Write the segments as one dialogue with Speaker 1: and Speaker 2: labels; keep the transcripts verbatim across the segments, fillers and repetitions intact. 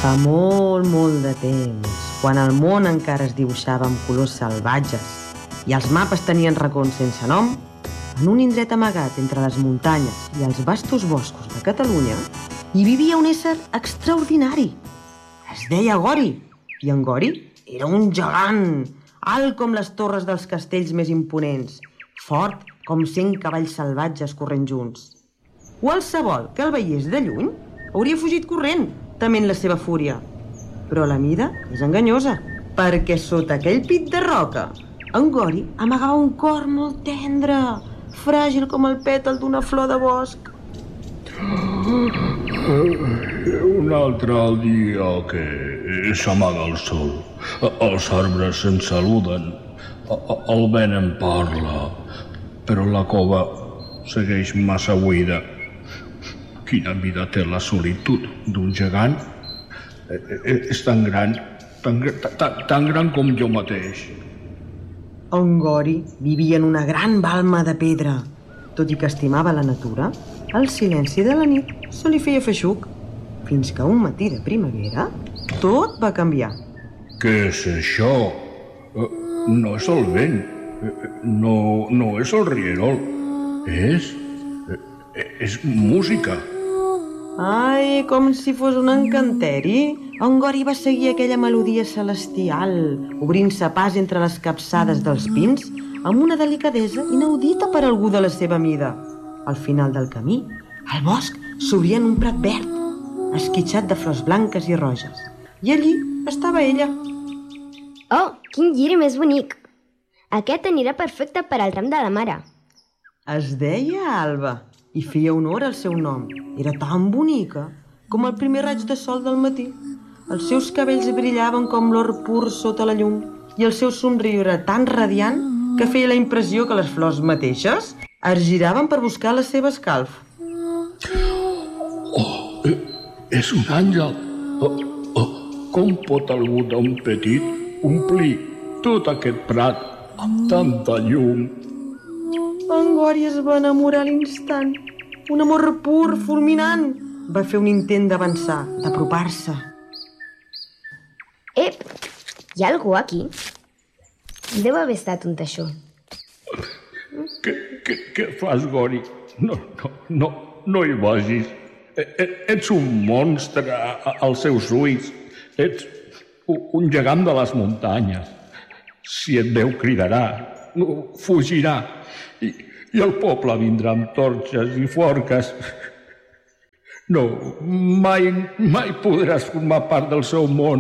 Speaker 1: Fa molt, molt de temps, quan el món encara es dibuixava amb colors salvatges i els mapes tenien racons sense nom, en un indret amagat entre les muntanyes i els vastos boscos de Catalunya hi vivia un ésser extraordinari. Es deia Gori, i en Gori era un gegant, alt com les torres dels castells més imponents, fort com cent cavalls salvatges corrent junts. Qualsevol que el veiés de lluny hauria fugit corrent, tement la seva fúria. Però la mida és enganyosa, perquè sota aquell pit de roca, en Gori amagava un cor molt tendre, fràgil com el pètal d'una flor de bosc.
Speaker 2: Un altre dia que s'amaga el sol, els arbres se'n saluden, el vent en parla, però la cova segueix massa buida. Quina vida té la solitud d'un gegant? És tan gran, tan, tan, tan gran com jo mateix.
Speaker 1: En Gori vivia en una gran balma de pedra. Tot i que estimava la natura, el silenci de la nit se li feia feixuc, fins que un matí de primavera tot va canviar.
Speaker 2: Què és això? No és el vent, no, no és el rierol, és... és música.
Speaker 1: Ai, com si fos un encanteri. En Gori va seguir aquella melodia celestial, obrint-se pas entre les capçades dels pins amb una delicadesa inaudita per algú de la seva mida. Al final del camí, el bosc s'obria en un prat verd, esquitxat de flors blanques i roges. I allí estava ella.
Speaker 3: Oh, quin lliri més bonic! Aquest anirà perfecte per al ram de la mare.
Speaker 1: Es deia Alba i feia honor al seu nom. Era tan bonica com el primer raig de sol del matí. Els seus cabells brillaven com l'or pur sota la llum i el seu somriure era tan radiant que feia la impressió que les flors mateixes es giraven per buscar la seva escalf.
Speaker 2: Oh, és un àngel! Oh, oh, com pot algú tan petit omplir tot aquest prat amb tanta llum?
Speaker 1: En Gori es va enamorar a l'instant. Un amor pur, fulminant. Va fer un intent d'avançar, d'apropar-se.
Speaker 3: Ep, hi ha algú aquí? Deu haver estat un teixó.
Speaker 2: Què, què, què fas, Gori? No, no, no, no hi vagis. Ets un monstre als seus ulls. Ets un gegant de les muntanyes. Si et veu, cridarà, fugirà. I, i el poble vindrà amb torxes i forques. No, mai, mai podràs formar part del seu món.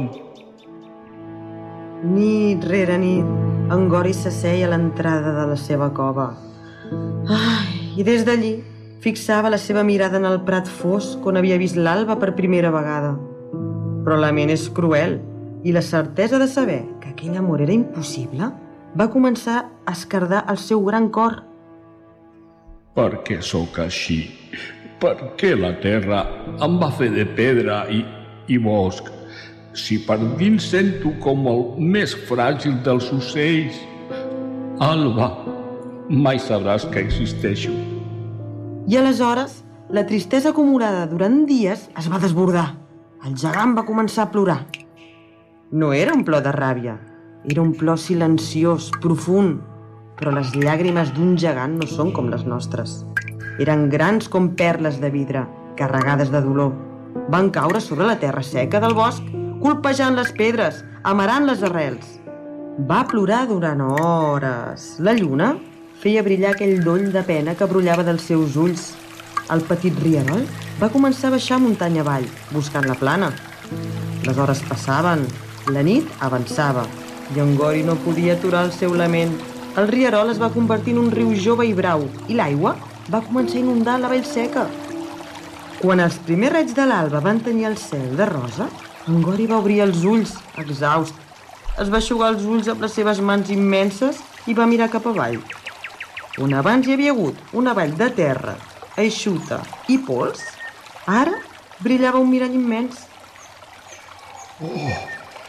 Speaker 1: Nit rere nit, en Gori s'asseia a l'entrada de la seva cova. Ai, i des d'allí fixava la seva mirada en el prat fosc on havia vist l'alba per primera vegada. Però la ment és cruel i la certesa de saber que aquell amor era impossible va començar a esquerdar el seu gran cor.
Speaker 2: Per què sóc així? Per què la terra em va fer de pedra i, i bosc? Si per dins sento com el més fràgil dels ocells. Alba, mai sabràs que existeixo.
Speaker 1: I aleshores, la tristesa acumulada durant dies es va desbordar. El gegant va començar a plorar. No era un plor de ràbia, era un plor silenciós, profund, però les llàgrimes d'un gegant no són com les nostres. Eren grans com perles de vidre, carregades de dolor. Van caure sobre la terra seca del bosc, colpejant les pedres, amarant les arrels. Va plorar durant hores. La lluna feia brillar aquell doll de pena que brollava dels seus ulls. El petit rierol va començar a baixar muntanya avall, buscant la plana. Les hores passaven, la nit avançava, i en Gori no podia aturar el seu lament. El rierol es va convertir en un riu jove i brau, i l'aigua va començar a inundar la vall seca. Quan els primers raigs de l'alba van tenyir el cel de rosa, en Gori va obrir els ulls, exhaust. Es va eixugar els ulls amb les seves mans immenses i va mirar cap avall. On abans hi havia hagut una vall de terra, eixuta i pols, ara brillava un mirall immens.
Speaker 2: Oh,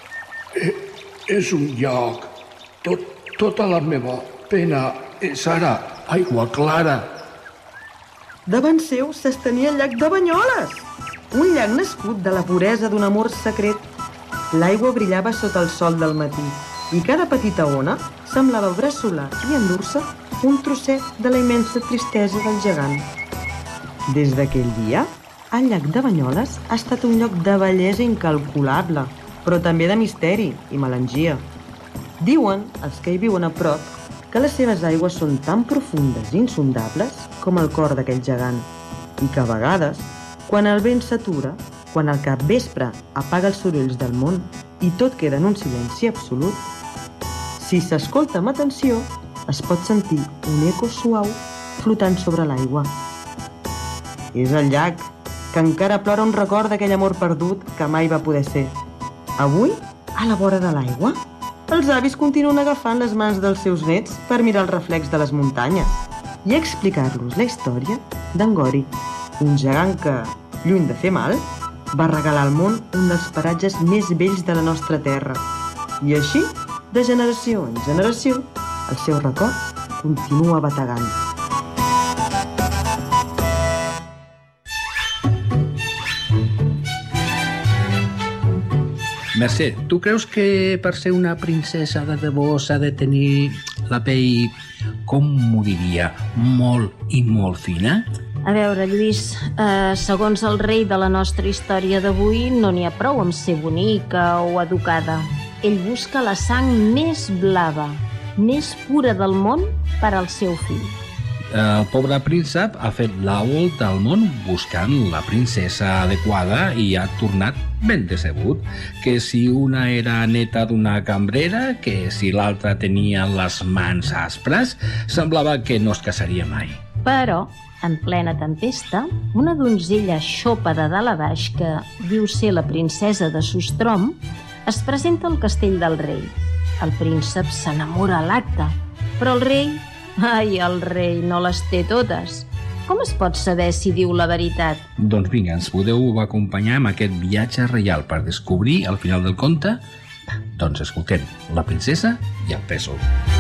Speaker 2: és un lloc. Tot, tota la meva pena és ara aigua clara.
Speaker 1: Davant seu s'estenia el llac de Banyoles. un llac nascut de la puresa d'un amor secret. L'aigua brillava sota el sol del matí i cada petita ona semblava bressolar i endur-se un trosset de la immensa tristesa del gegant. Des d'aquell dia, el llac de Banyoles ha estat un lloc de bellesa incalculable, però també de misteri i melangia. Diuen, els que hi viuen a prop, que les seves aigües són tan profundes i insondables com el cor d'aquell gegant i que a vegades, quan el vent s'atura, quan el capvespre apaga els sorolls del món i tot queda en un silenci absolut, si s'escolta amb atenció, es pot sentir un eco suau flotant sobre l'aigua. És el llac, que encara plora un record d'aquell amor perdut que mai va poder ser. Avui, a la vora de l'aigua, els avis continuen agafant les mans dels seus nets per mirar el reflex de les muntanyes i explicar-los la història d'en Gori, un gegant que, lluny de fer mal, va regalar al món un dels paratges més bells de la nostra terra. I així, de generació en generació, el seu record continua bategant.
Speaker 4: Mercè, tu creus que per ser una princesa de debò s'ha de tenir la pell, com m'ho diria, molt i molt fina?
Speaker 5: A veure, Lluís, eh, segons el rei de la nostra història d'avui, no n'hi ha prou amb ser bonica o educada. Ell busca la sang més blava, més pura del món per al seu fill.
Speaker 4: El pobre príncep ha fet la volta al món buscant la princesa adequada i ha tornat ben decebut, que si una era neta d'una cambrera, que si l'altra tenia les mans aspres, semblava que no es casaria mai.
Speaker 5: Però, en plena tempesta, una donzella xopa de dalt a baix que diu ser la princesa de Sustrom es presenta al castell del rei. El príncep s'enamora a l'acte, però el rei, ai, el rei no les té totes. Com es pot saber si diu la veritat?
Speaker 4: Doncs vinga, ens podeu acompanyar amb aquest viatge reial per descobrir al final del conte? Doncs escoltem La princesa i el pèsol.